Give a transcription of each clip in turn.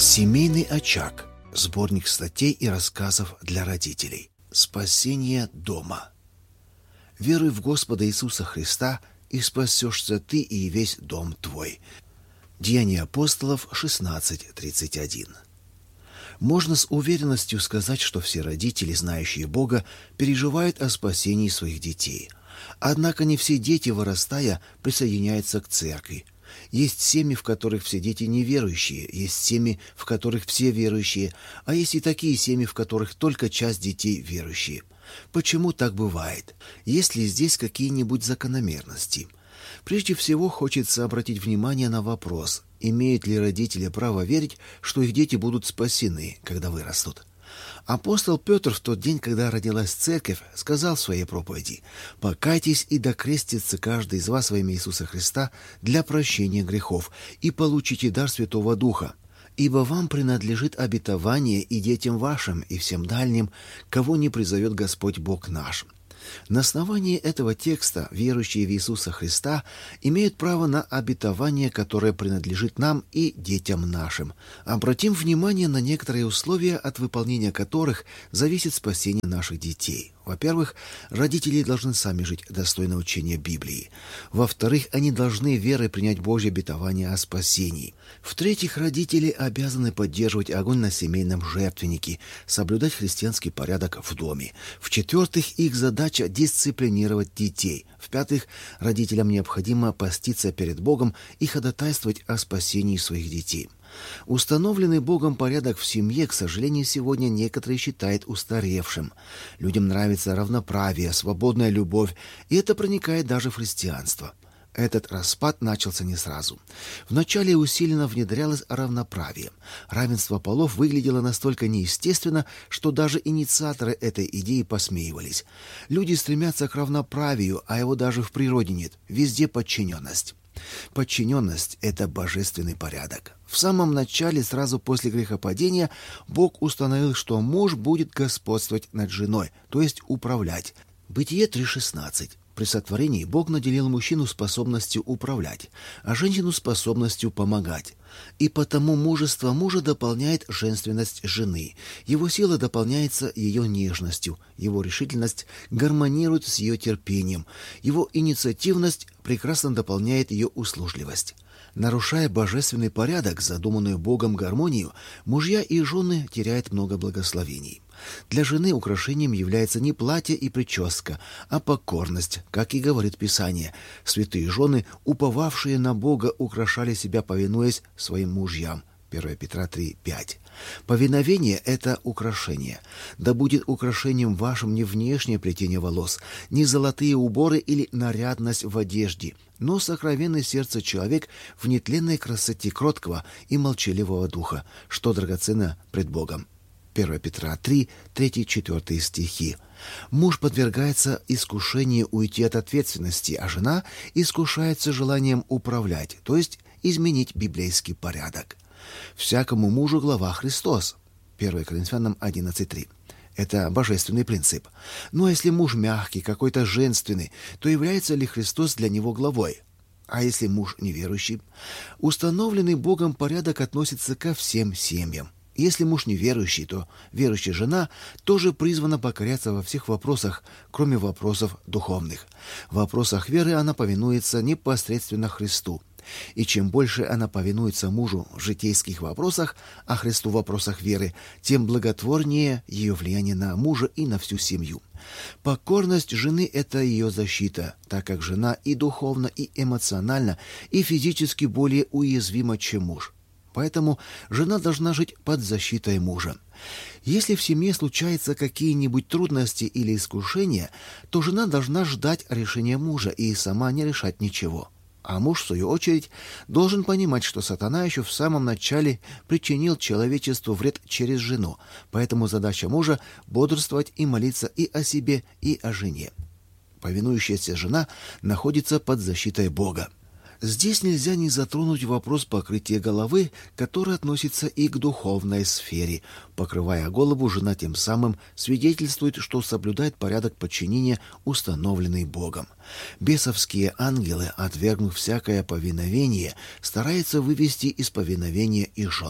Семейный очаг. Сборник статей и рассказов для родителей. Спасение дома. Веруй в Господа Иисуса Христа, и спасешься ты и весь дом твой. Деяния апостолов 16:31. Можно с уверенностью сказать, что все родители, знающие Бога, переживают о спасении своих детей. Однако не все дети, вырастая, присоединяются к церкви. Есть семьи, в которых все дети неверующие, есть семьи, в которых все верующие, а есть и такие семьи, в которых только часть детей верующие. Почему так бывает? Есть ли здесь какие-нибудь закономерности? Прежде всего, хочется обратить внимание на вопрос, имеют ли родители право верить, что их дети будут спасены, когда вырастут. Апостол Петр в тот день, когда родилась церковь, сказал в своей проповеди: «Покайтесь и докрестится каждый из вас во имя Иисуса Христа для прощения грехов, и получите дар Святого Духа. Ибо вам принадлежит обетование и детям вашим, и всем дальним, кого не призовет Господь Бог наш». На основании этого текста верующие в Иисуса Христа имеют право на обетование, которое принадлежит нам и детям нашим. Обратим внимание на некоторые условия, от выполнения которых зависит спасение наших детей. Во-первых, родители должны сами жить достойно учения Библии. Во-вторых, они должны верой принять Божье обетование о спасении. В-третьих, родители обязаны поддерживать огонь на семейном жертвеннике, соблюдать христианский порядок в доме. В-четвертых, их задача дисциплинировать детей. В-пятых, родителям необходимо поститься перед Богом и ходатайствовать о спасении своих детей. Установленный Богом порядок в семье, к сожалению, сегодня некоторые считают устаревшим. Людям нравится равноправие, свободная любовь, и это проникает даже в христианство. Этот распад начался не сразу. Вначале усиленно внедрялось равноправие. Равенство полов выглядело настолько неестественно, что даже инициаторы этой идеи посмеивались. Люди стремятся к равноправию, а его даже в природе нет. Везде подчиненность. Подчиненность – это божественный порядок. В самом начале, сразу после грехопадения, Бог установил, что муж будет господствовать над женой, то есть управлять. Бытие 3:16. При сотворении Бог наделил мужчину способностью управлять, а женщину способностью помогать. И потому мужество мужа дополняет женственность жены. Его сила дополняется ее нежностью, его решительность гармонирует с ее терпением, его инициативность прекрасно дополняет ее услужливость. Нарушая божественный порядок, задуманную Богом гармонию, мужья и жены теряют много благословений. Для жены украшением является не платье и прическа, а покорность, как и говорит Писание. Святые жены, уповавшие на Бога, украшали себя, повинуясь своим мужьям. 1 Петра 3:5. Повиновение – это украшение. Да будет украшением вашим не внешнее плетение волос, не золотые уборы или нарядность в одежде, но сокровенное сердце человек в нетленной красоте кроткого и молчаливого духа, что драгоценно пред Богом. 1 Петра 3, 3-4 стихи. Муж подвергается искушению уйти от ответственности, а жена искушается желанием управлять, то есть изменить библейский порядок. Всякому мужу глава Христос. 1 Коринфянам 11:3. Это божественный принцип. Но если муж мягкий, какой-то женственный, то является ли Христос для него главой? А если муж неверующий? Установленный Богом порядок относится ко всем семьям. Если муж неверующий, то верующая жена тоже призвана покоряться во всех вопросах, кроме вопросов духовных. В вопросах веры она повинуется непосредственно Христу. И чем больше она повинуется мужу в житейских вопросах, а Христу в вопросах веры, тем благотворнее ее влияние на мужа и на всю семью. Покорность жены – это ее защита, так как жена и духовно, и эмоционально, и физически более уязвима, чем муж. Поэтому жена должна жить под защитой мужа. Если в семье случаются какие-нибудь трудности или искушения, то жена должна ждать решения мужа и сама не решать ничего. А муж, в свою очередь, должен понимать, что сатана еще в самом начале причинил человечеству вред через жену, поэтому задача мужа – бодрствовать и молиться и о себе, и о жене. Повинующаяся жена находится под защитой Бога. Здесь нельзя не затронуть вопрос покрытия головы, который относится и к духовной сфере. Покрывая голову, жена тем самым свидетельствует, что соблюдает порядок подчинения, установленный Богом. Бесовские ангелы, отвергнув всякое повиновение, стараются вывести из повиновения и жен.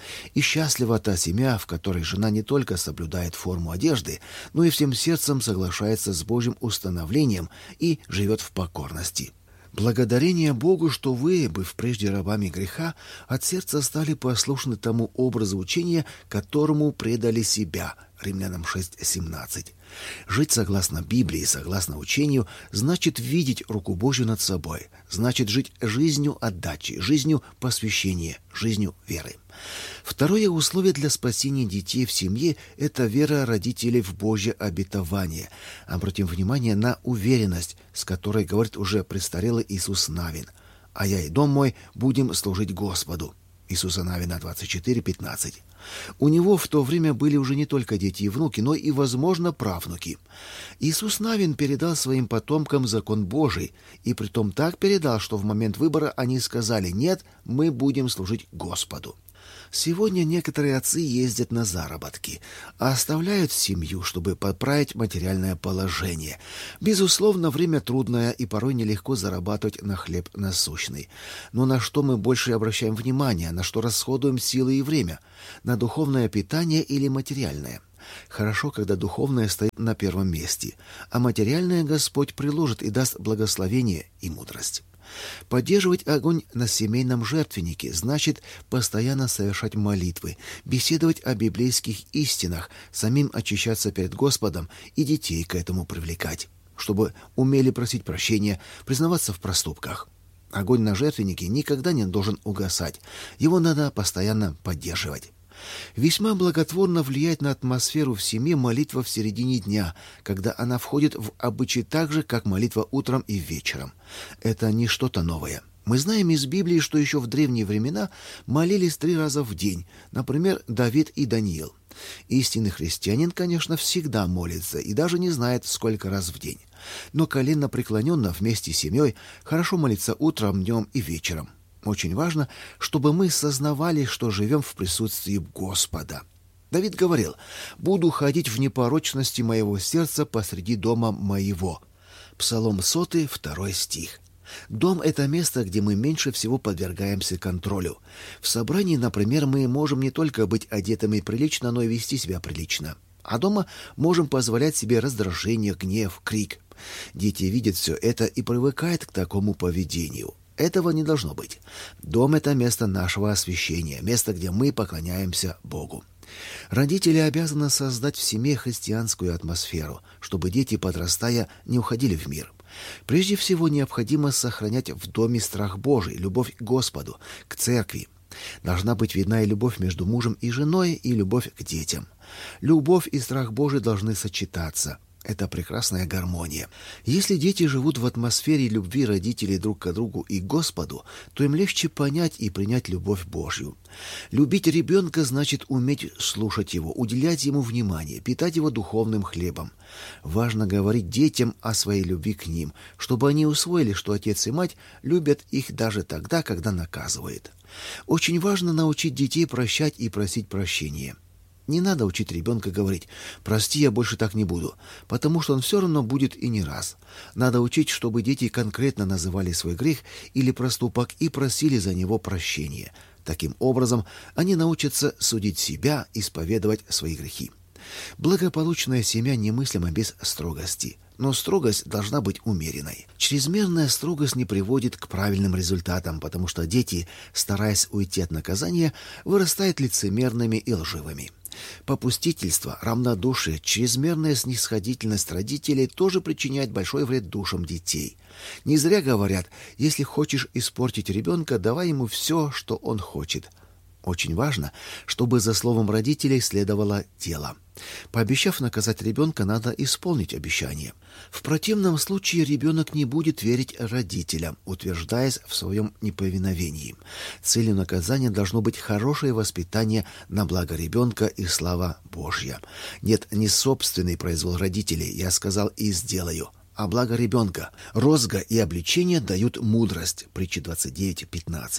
И счастлива та семья, в которой жена не только соблюдает форму одежды, но и всем сердцем соглашается с Божьим установлением и живет в покорности. Благодарение Богу, что вы, быв прежде рабами греха, от сердца стали послушны тому образу учения, которому предали себя. Римлянам 6:17. Жить согласно Библии, согласно учению, значит видеть руку Божью над собой, значит жить жизнью отдачи, жизнью посвящения, жизнью веры. Второе условие для спасения детей в семье – это вера родителей в Божье обетование. Обратим внимание на уверенность, с которой говорит уже престарелый Иисус Навин. «А я и дом мой будем служить Господу». Иисуса Навина 24:15. У него в то время были уже не только дети и внуки, но и, возможно, правнуки. Иисус Навин передал своим потомкам закон Божий, и притом так передал, что в момент выбора они сказали: «Нет, мы будем служить Господу». Сегодня некоторые отцы ездят на заработки, а оставляют семью, чтобы поправить материальное положение. Безусловно, время трудное, и порой нелегко зарабатывать на хлеб насущный. Но на что мы больше обращаем внимание, на что расходуем силы и время? На духовное питание или материальное? Хорошо, когда духовное стоит на первом месте, а материальное Господь приложит и даст благословение и мудрость. Поддерживать огонь на семейном жертвеннике значит постоянно совершать молитвы, беседовать о библейских истинах, самим очищаться перед Господом и детей к этому привлекать, чтобы умели просить прощения, признаваться в проступках. Огонь на жертвеннике никогда не должен угасать, его надо постоянно поддерживать. Весьма благотворно влияет на атмосферу в семье молитва в середине дня, когда она входит в обычай так же, как молитва утром и вечером. Это не что-то новое. Мы знаем из Библии, что еще в древние времена молились 3 раза в день, например, Давид и Даниил. Истинный христианин, конечно, всегда молится и даже не знает, сколько раз в день. Но коленно преклоненно вместе с семьей хорошо молиться утром, днем и вечером. Очень важно, чтобы мы сознавали, что живем в присутствии Господа. Давид говорил: «Буду ходить в непорочности моего сердца посреди дома моего». Псалом 100, 2 стих. Дом – это место, где мы меньше всего подвергаемся контролю. В собрании, например, мы можем не только быть одетыми прилично, но и вести себя прилично. А дома можем позволять себе раздражение, гнев, крик. Дети видят все это и привыкают к такому поведению. Этого не должно быть. Дом – это место нашего освящения, место, где мы поклоняемся Богу. Родители обязаны создать в семье христианскую атмосферу, чтобы дети, подрастая, не уходили в мир. Прежде всего, необходимо сохранять в доме страх Божий, любовь к Господу, к церкви. Должна быть видна и любовь между мужем и женой, и любовь к детям. Любовь и страх Божий должны сочетаться. Это прекрасная гармония. Если дети живут в атмосфере любви родителей друг к другу и Господу, то им легче понять и принять любовь Божью. Любить ребенка значит уметь слушать его, уделять ему внимание, питать его духовным хлебом. Важно говорить детям о своей любви к ним, чтобы они усвоили, что отец и мать любят их даже тогда, когда наказывают. Очень важно научить детей прощать и просить прощения. Не надо учить ребенка говорить: «Прости, я больше так не буду», потому что он все равно будет и не раз. Надо учить, чтобы дети конкретно называли свой грех или проступок и просили за него прощения. Таким образом, они научатся судить себя, исповедовать свои грехи. Благополучная семья немыслима без строгости. Но строгость должна быть умеренной. Чрезмерная строгость не приводит к правильным результатам, потому что дети, стараясь уйти от наказания, вырастают лицемерными и лживыми. Попустительство, равнодушие, чрезмерная снисходительность родителей тоже причиняет большой вред душам детей. Не зря говорят: если хочешь испортить ребенка, давай ему все, что он хочет. Очень важно, чтобы за словом родителей следовало дело. Пообещав наказать ребенка, надо исполнить обещание. В противном случае ребенок не будет верить родителям, утверждаясь в своем неповиновении. Целью наказания должно быть хорошее воспитание на благо ребенка и слава Божья. Нет, не собственный произвол родителей, я сказал и сделаю, а благо ребенка. Розга и обличение дают мудрость. Притча 29:15.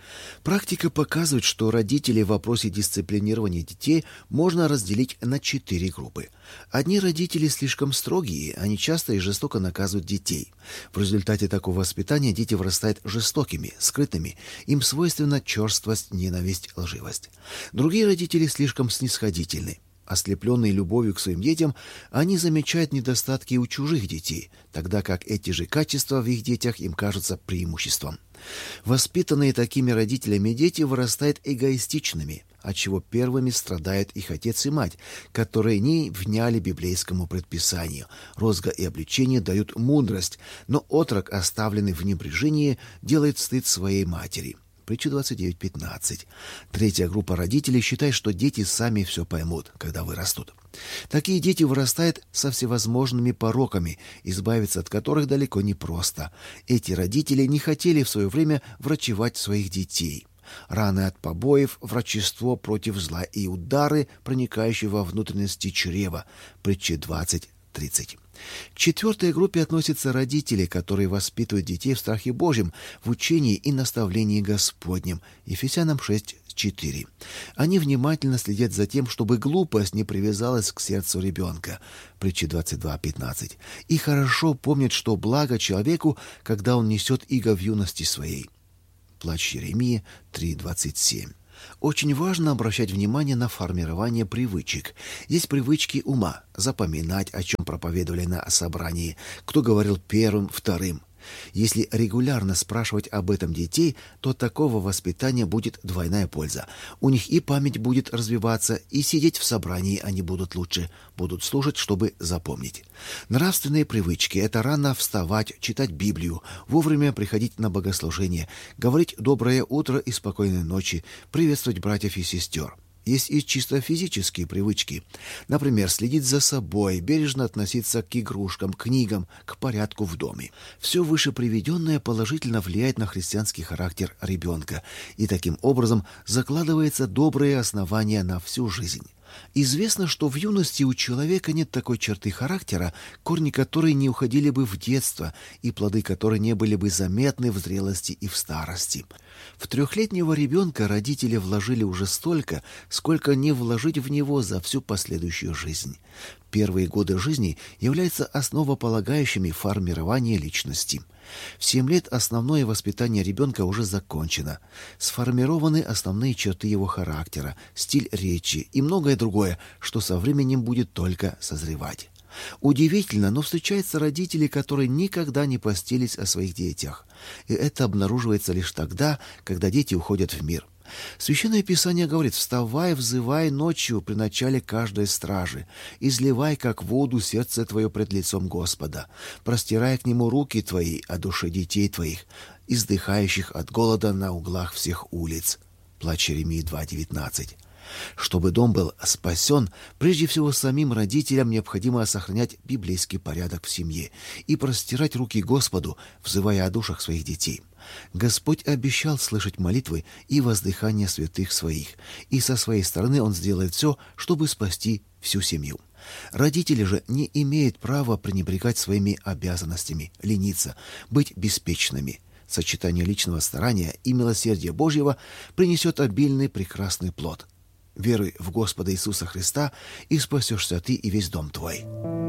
Практика показывает, что родителей в вопросе дисциплинирования детей можно разделить на 4 группы. Одни родители слишком строгие, они часто и жестоко наказывают детей. В результате такого воспитания дети вырастают жестокими, скрытными, им свойственна черствость, ненависть, лживость. Другие родители слишком снисходительны. Ослепленные любовью к своим детям, они замечают недостатки у чужих детей, тогда как эти же качества в их детях им кажутся преимуществом. Воспитанные такими родителями дети вырастают эгоистичными, отчего первыми страдают их отец и мать, которые не вняли библейскому предписанию. Розга и обличение дают мудрость, но отрок, оставленный в небрежении, делает стыд своей матери. Притча 29:15. Третья группа родителей считает, что дети сами все поймут, когда вырастут. Такие дети вырастают со всевозможными пороками, избавиться от которых далеко не просто. Эти родители не хотели в свое время врачевать своих детей. Раны от побоев, врачество против зла и удары, проникающие во внутренности чрева. Притча 20:30. К четвертой группе относятся родители, которые воспитывают детей в страхе Божьем, в учении и наставлении Господнем. Ефесянам 6:4. Они внимательно следят за тем, чтобы глупость не привязалась к сердцу ребенка. Притча 22:15. И хорошо помнят, что благо человеку, когда он несет иго в юности своей. Плач Иеремии 3:27. Очень важно обращать внимание на формирование привычек. Есть привычки ума, запоминать, о чем проповедовали на собрании, кто говорил первым, вторым. Если регулярно спрашивать об этом детей, то такого воспитания будет двойная польза. У них и память будет развиваться, и сидеть в собрании они будут лучше, будут слушать, чтобы запомнить. Нравственные привычки – это рано вставать, читать Библию, вовремя приходить на богослужение, говорить «доброе утро» и «спокойной ночи», приветствовать братьев и сестер. Есть и чисто физические привычки. Например, следить за собой, бережно относиться к игрушкам, книгам, к порядку в доме. Все вышеприведенное положительно влияет на христианский характер ребенка, и таким образом закладывается добрые основания на всю жизнь. Известно, что в юности у человека нет такой черты характера, корни которой не уходили бы в детство, и плоды которой не были бы заметны в зрелости и в старости. В 3-летнего ребенка родители вложили уже столько, сколько не вложить в него за всю последующую жизнь. Первые годы жизни являются основополагающими формирования личности. В 7 лет основное воспитание ребенка уже закончено. Сформированы основные черты его характера, стиль речи и многое другое, что со временем будет только созревать. Удивительно, но встречаются родители, которые никогда не постились о своих детях. И это обнаруживается лишь тогда, когда дети уходят в мир. Священное Писание говорит: «Вставай, взывай ночью при начале каждой стражи, изливай, как воду, сердце твое пред лицом Господа, простирай к нему руки твои о душе детей твоих, издыхающих от голода на углах всех улиц». Плач Иеремии 2:19. Чтобы дом был спасен, прежде всего самим родителям необходимо сохранять библейский порядок в семье и простирать руки Господу, взывая о душах своих детей. Господь обещал слышать молитвы и воздыхания святых своих, и со своей стороны Он сделает все, чтобы спасти всю семью. Родители же не имеют права пренебрегать своими обязанностями, лениться, быть беспечными. Сочетание личного старания и милосердия Божьего принесет обильный прекрасный плод. Веруй в Господа Иисуса Христа, и спасешься ты и весь дом твой.